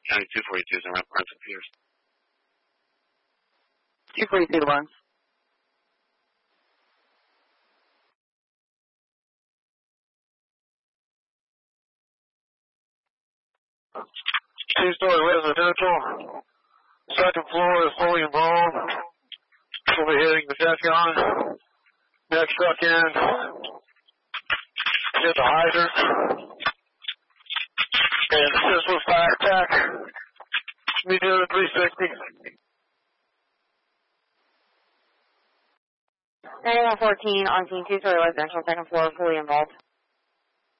County 242 is around Brunson Peters. 242 to Barnes. Two-story residential. Second floor is fully involved. We'll be hitting the Defion. Next truck in. Hit the hydrant. And assistless fire attack. Be doing a 360. 9114 on scene, two-story residential, second floor, fully involved.